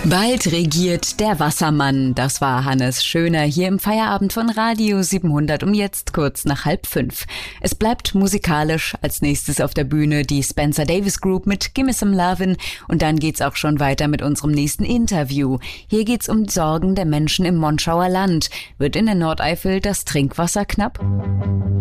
Bald regiert der Wassermann. Das war Hannes Schöner hier im Feierabend von Radio 700 um jetzt kurz nach 4:30. Es bleibt musikalisch. Als nächstes auf der Bühne die Spencer Davis Group mit Gimme Some Lovin'. Und dann geht's auch schon weiter mit unserem nächsten Interview. Hier geht's um die Sorgen der Menschen im Monschauer Land. Wird in der Nordeifel das Trinkwasser knapp?